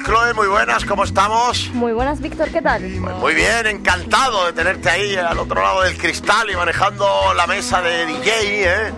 Chloe, muy buenas, ¿cómo estamos? Muy buenas, Víctor, ¿qué tal? Pues muy bien, encantado de tenerte ahí al otro lado del cristal y manejando la mesa de DJ,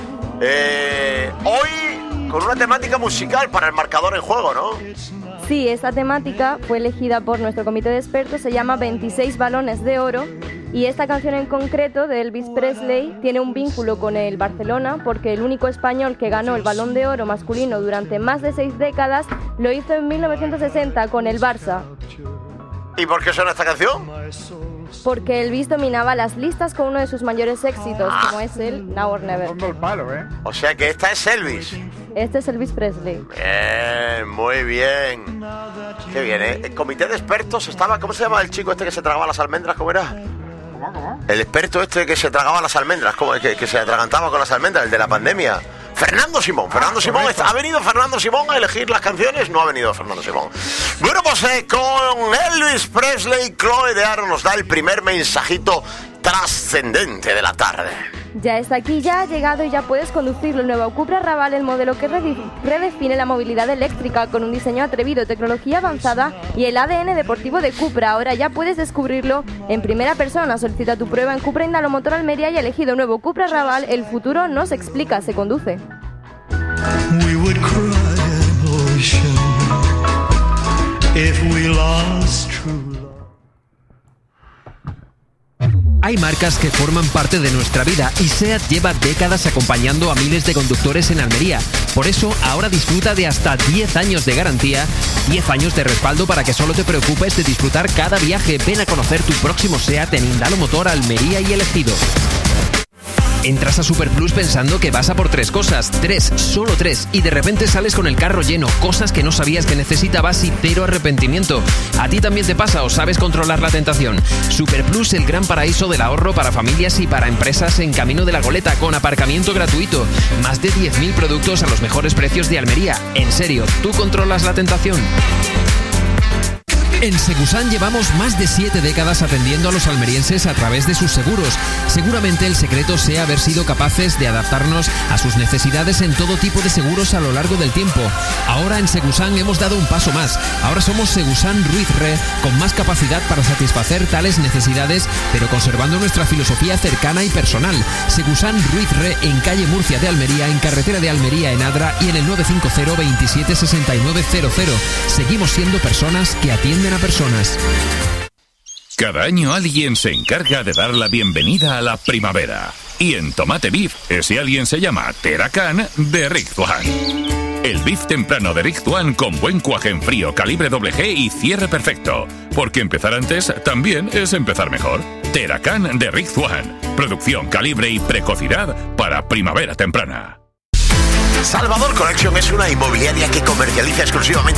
hoy con una temática musical para el marcador en juego, ¿no? Sí, esta temática fue elegida por nuestro comité de expertos, se llama 26 balones de oro, y esta canción en concreto de Elvis Presley tiene un vínculo con el Barcelona porque el único español que ganó el Balón de Oro masculino durante más de 6 décadas lo hizo en 1960 con el Barça. ¿Y por qué suena esta canción? Porque Elvis dominaba las listas con uno de sus mayores éxitos, como es el Now or Never. O sea que esta es Elvis. Este es Elvis Presley. Bien, muy bien. Qué bien, ¿eh? El comité de expertos estaba... ¿Cómo se llama el chico este que se tragaba las almendras? ¿Cómo era? El experto este que se tragaba las almendras, ¿cómo? Que se atragantaba con las almendras, el de la pandemia. Fernando Simón. ¿Ha venido Fernando Simón a elegir las canciones? No ha venido Fernando Simón. Bueno, pues con Elvis Presley, Chloe de Aro nos da el primer mensajito trascendente de la tarde. Ya está aquí, ya ha llegado y ya puedes conducirlo. El nuevo Cupra Raval, el modelo que redefine la movilidad eléctrica con un diseño atrevido, tecnología avanzada y el ADN deportivo de Cupra. Ahora ya puedes descubrirlo en primera persona. Solicita tu prueba en Cupra Indalo Motor Almería y ha elegido nuevo Cupra Raval. El futuro no se explica, se conduce. We would cry an ocean if we lost true love. Hay marcas que forman parte de nuestra vida y SEAT lleva décadas acompañando a miles de conductores en Almería. Por eso, ahora disfruta de hasta 10 años de garantía, 10 años de respaldo para que solo te preocupes de disfrutar cada viaje. Ven a conocer tu próximo SEAT en Indalo Motor, Almería y El Ejido. Entras a Superplus pensando que vas a por 3 cosas, solo 3, y de repente sales con el carro lleno, cosas que no sabías que necesitabas y 0 arrepentimiento. ¿A ti también te pasa o sabes controlar la tentación? Superplus, el gran paraíso del ahorro para familias y para empresas en Camino de la Goleta, con aparcamiento gratuito. Más de 10.000 productos a los mejores precios de Almería. En serio, ¿tú controlas la tentación? En Segusan llevamos más de 7 décadas atendiendo a los almerienses a través de sus seguros. Seguramente el secreto sea haber sido capaces de adaptarnos a sus necesidades en todo tipo de seguros a lo largo del tiempo. Ahora en Segusan hemos dado un paso más. Ahora somos Segusan Ruiz Re, con más capacidad para satisfacer tales necesidades, pero conservando nuestra filosofía cercana y personal. Segusan Ruiz Re, en calle Murcia de Almería, en carretera de Almería en Adra y en el 950 27 6900. Seguimos siendo personas que atienden a personas. Cada año alguien se encarga de dar la bienvenida a la primavera. Y en Tomate Beef, ese alguien se llama Teracan de Rick Tuan. El beef temprano de Rick Tuan con buen cuaje en frío, calibre G y cierre perfecto. Porque empezar antes también es empezar mejor. Teracan de Rick Tuan. Producción, calibre y precocidad para primavera temprana. Salvador Collection es una inmobiliaria que comercializa exclusivamente